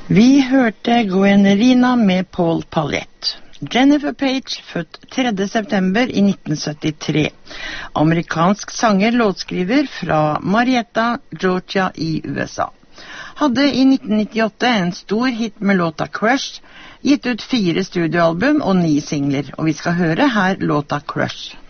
Vi hørte Gwenerina med Paul Paulette. Jennifer Page, født 3. september i 1973. Amerikansk sanger, låtskriver fra Marietta, Georgia i USA. Hadde i 1998 en stor hit med låta Crush, gitt ut 4 studioalbum og 9 singler, og vi skal høre her låta Crush.